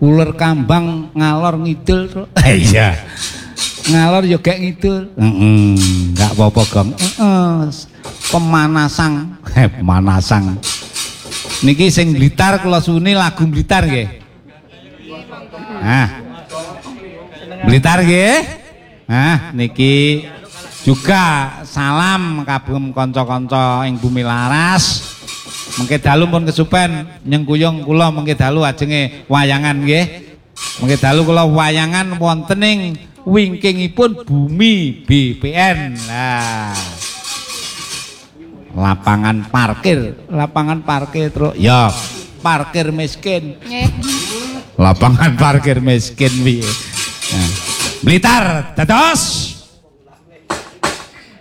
Uler kambang ngalor ngidul. Iya. Ngalor yo gek ngidul. Enggak apa-apa, Gong. Pemanasan. Pemanasan. Niki sing Blitar kula suwuni lagu Blitar nggih. Nah. Blitar nggih. Nah, niki juga salam kagem kanca-kanca ing Bumi Laras. Mengke dalu pun kesupen nyengkuyung kula mengke dalu ajenge wayangan nggih. Mengke dalu kula wayangan wonten ing wingkingipun Bumi BPN. Nah. Lapangan parkir terus ya parkir miskin. Lapangan parkir miskin piye. Nah. Blitar dados